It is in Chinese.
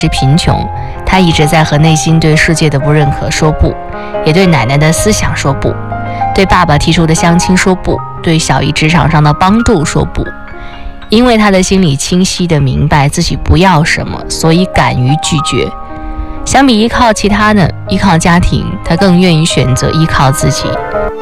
是贫穷，他一直在和内心对世界的不认可说不，也对奶奶的思想说不，对爸爸提出的相亲说不，对小姨职场上的帮助说不。因为他的心里清晰地明白自己不要什么，所以敢于拒绝。相比依靠其他的，依靠家庭，他更愿意选择依靠自己。